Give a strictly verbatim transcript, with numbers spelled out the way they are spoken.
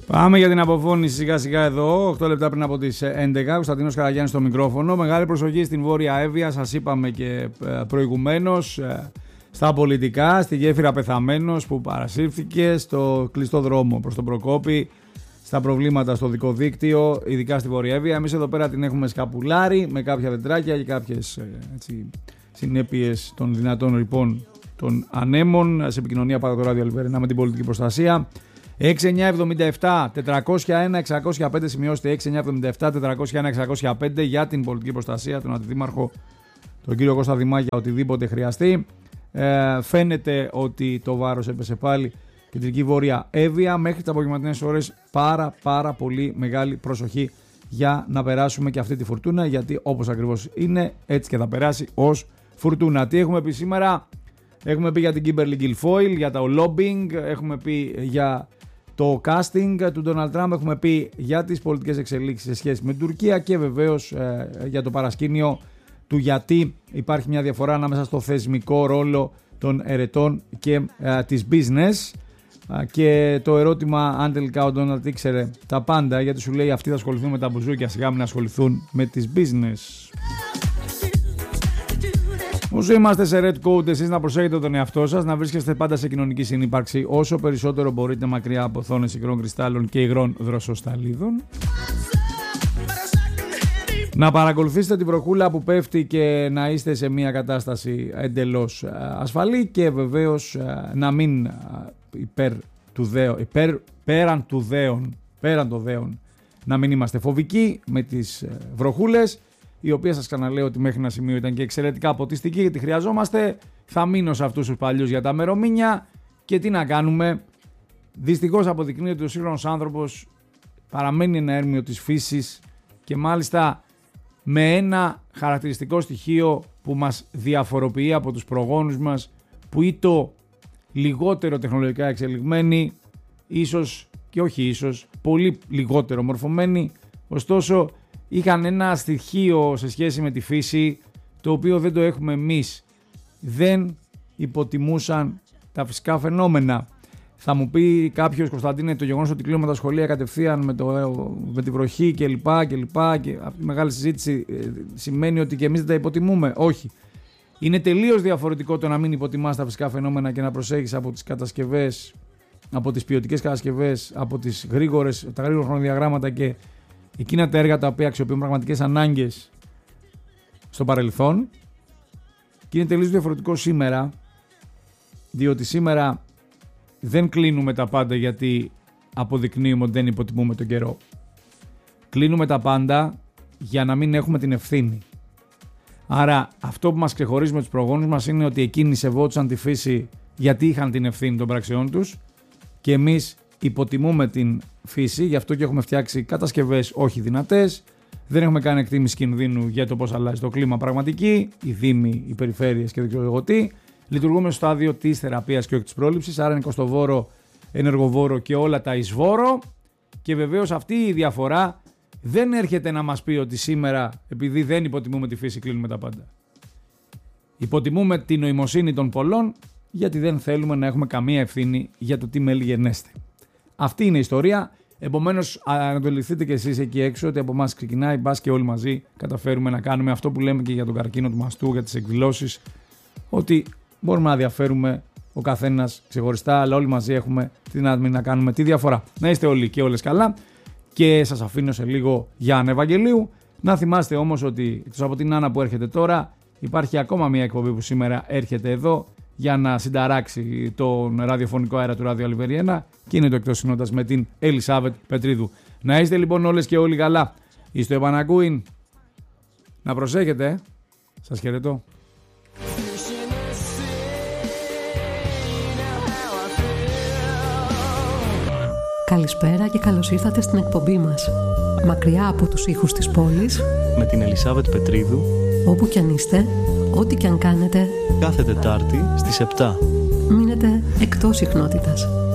Πάμε για την αποφώνηση σιγά σιγά εδώ, οκτώ λεπτά πριν από τις έντεκα. Κωνσταντίνος Καραγιάννης στο μικρόφωνο. Μεγάλη προσοχή στην Βόρεια Εύβοια, σας είπαμε και προηγουμένως. Στα πολιτικά, στη γέφυρα Πεθαμένος που παρασύρθηκε, στο κλειστό δρόμο προς τον Προκόπη, στα προβλήματα στο δικό δίκτυο, ειδικά στη Βόρεια Εύβοια. Εμείς εδώ πέρα την έχουμε σκαπουλάρει με κάποια δεντράκια και κάποιες έτσι, συνέπειες των δυνατών ρηπών των ανέμων. Σε επικοινωνία πάρα το ράδιο Αλβερινά με την πολιτική προστασία. έξι εννιά εβδομήντα επτά τετρακόσια ένα εξακόσια πέντε, σημειώστε έξι εννιά εβδομήντα επτά τετρακόσια ένα εξακόσια πέντε για την πολιτική προστασία, τον αντιδήμαρχο, τον κύριο Κώστα Δημάκη, για οτιδήποτε χρειαστεί. Ε, φαίνεται ότι το βάρος έπεσε πάλι κεντρική Βόρεια Εύβοια. Μέχρι τις απογευματινές ώρες πάρα πάρα πολύ μεγάλη προσοχή για να περάσουμε και αυτή τη φουρτούνα, γιατί όπως ακριβώς είναι έτσι και θα περάσει ως φουρτούνα. Τι έχουμε πει σήμερα? Έχουμε πει για την Kimberly Guilfoyle, για το lobbying, έχουμε πει για το casting του Donald Trump, έχουμε πει για τις πολιτικές εξελίξεις σε σχέση με την Τουρκία και βεβαίως ε, για το παρασκήνιο του γιατί υπάρχει μια διαφορά ανάμεσα στο θεσμικό ρόλο των ερετών και ε, της business. Και το ερώτημα αν τελικά ο Ντόναλντ ήξερε τα πάντα, γιατί σου λέει αυτοί θα ασχοληθούν με τα μπουζούκια, σιγά μην ασχοληθούν με τις business. Όσο είμαστε σε Red Code, εσείς να προσέχετε τον εαυτό σας, να βρίσκεστε πάντα σε κοινωνική συνύπαρξη όσο περισσότερο μπορείτε μακριά από οθόνες υγρών κρυστάλλων και υγρών δροσοσταλίδων. Να παρακολουθήσετε τη βροχούλα που πέφτει και να είστε σε μια κατάσταση εντελώς ασφαλή και βεβαίως να μην υπέρ του δέον, υπέρ, πέραν του δέον, πέραν των δέον, να μην είμαστε φοβικοί με τις βροχούλες, η οποία σας ξαναλέω ότι μέχρι ένα σημείο ήταν και εξαιρετικά ποτιστική, γιατί χρειαζόμαστε. Θα μείνω σε αυτούς τους παλιούς για τα μερομήνια και τι να κάνουμε. Δυστυχώς αποδεικνύεται ότι ο σύγχρονος άνθρωπος παραμένει ένα έρμειο της φύσης και μάλιστα με ένα χαρακτηριστικό στοιχείο που μας διαφοροποιεί από τους προγόνους μας, που ήτο λιγότερο τεχνολογικά εξελιγμένοι, ίσως και όχι ίσως, πολύ λιγότερο μορφωμένοι, ωστόσο είχαν ένα στοιχείο σε σχέση με τη φύση το οποίο δεν το έχουμε εμείς. Δεν υποτιμούσαν τα φυσικά φαινόμενα. Θα μου πει κάποιος, Κωνσταντίνε, το γεγονός ότι κλείνουμε τα σχολεία κατευθείαν με, το, με τη βροχή κλπ. Και, και αυτή η μεγάλη συζήτηση ε, σημαίνει ότι και εμείς δεν τα υποτιμούμε. Όχι. Είναι τελείως διαφορετικό το να μην υποτιμάς τα φυσικά φαινόμενα και να προσέχεις από τις κατασκευές, από τις ποιοτικές κατασκευές, από τις γρήγορες, τα γρήγορα χρονοδιαγράμματα και εκείνα τα έργα τα οποία αξιοποιούν πραγματικές ανάγκες στο παρελθόν. Και είναι τελείως διαφορετικό σήμερα, διότι σήμερα δεν κλείνουμε τα πάντα γιατί αποδεικνύουμε ότι δεν υποτιμούμε τον καιρό. Κλείνουμε τα πάντα για να μην έχουμε την ευθύνη. Άρα αυτό που μας ξεχωρίζει με τους προγόνους μας είναι ότι εκείνοι σεβόντουσαν τη φύση γιατί είχαν την ευθύνη των πραξιών τους και εμείς υποτιμούμε την φύση, γι' αυτό και έχουμε φτιάξει κατασκευές όχι δυνατές, δεν έχουμε κάνει εκτίμηση κινδύνου για το πώς αλλάζει το κλίμα πραγματική, οι δήμοι, οι περιφέρειες και δεν ξέρω εγώ τι. Λειτουργούμε στο στάδιο της θεραπείας και όχι της πρόληψης, άρα είναι κοστοβόρο, ενεργοβόρο και όλα τα εισβόρο. Και βεβαίως αυτή η διαφορά δεν έρχεται να μας πει ότι σήμερα, επειδή δεν υποτιμούμε τη φύση, κλείνουμε τα πάντα. Υποτιμούμε την νοημοσύνη των πολλών, γιατί δεν θέλουμε να έχουμε καμία ευθύνη για το τι μέλη γενέστε. Αυτή είναι η ιστορία. Επομένως, ανατολιστείτε κι εσείς εκεί έξω ότι από εμάς ξεκινάει, μπας και όλοι μαζί καταφέρουμε να κάνουμε αυτό που λέμε και για τον καρκίνο του μαστού, για τις εκδηλώσεις, ότι μπορούμε να διαφέρουμε ο καθένας ξεχωριστά, αλλά όλοι μαζί έχουμε τη δύναμη να κάνουμε τη διαφορά. Να είστε όλοι και όλες καλά και σας αφήνω σε λίγο για Ανευαγγελίου. Να θυμάστε όμως ότι εκτός από την Άννα που έρχεται τώρα, υπάρχει ακόμα μια εκπομπή που σήμερα έρχεται εδώ για να συνταράξει τον ραδιοφωνικό αέρα του Ράδιο Αλβεριένα και είναι το Εκτός Συνότητας με την Ελισάβετ Πετρίδου. Να είστε λοιπόν όλες και όλοι καλά. Είστε επανακούειν. Να προσέχετε. Σας χαιρετώ. Καλησπέρα και καλώς ήρθατε στην εκπομπή μας. Μακριά από τους ήχους της πόλης, με την Ελισάβετ Πετρίδου, όπου κι αν είστε, ό,τι κι αν κάνετε, κάθε Τετάρτη στις επτά. Μείνετε εκτός συχνότητας.